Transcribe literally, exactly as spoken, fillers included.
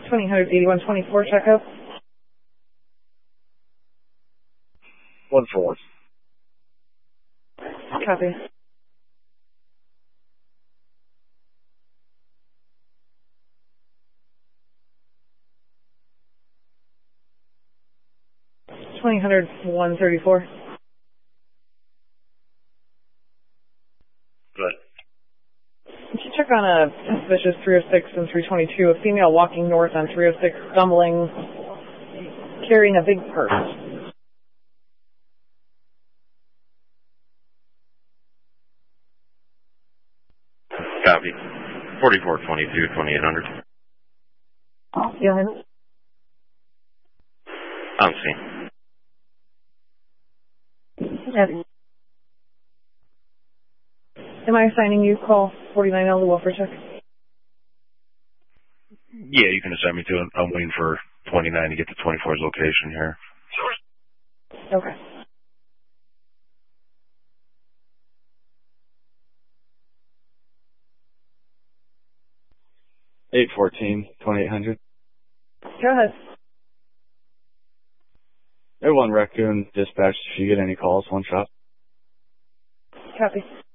twenty eighty-one twenty-four, check out. one four. Copy. twenty one thirty-four. Good. Could you check on a suspicious three oh six and three twenty-two, a female walking north on three oh six, stumbling, carrying a big purse. Copy. forty-four twenty-two, twenty-eight hundred. Yeah. I'm seeing. Yeah. Am I assigning you call forty-nine L to welfare check? Yeah, you can assign me to it. I'm waiting for twenty-nine to get to twenty-four's location here. Okay. eight fourteen, twenty-eight hundred. Go ahead. Everyone, Raccoon, dispatch, if you get any calls, one shot. Copy.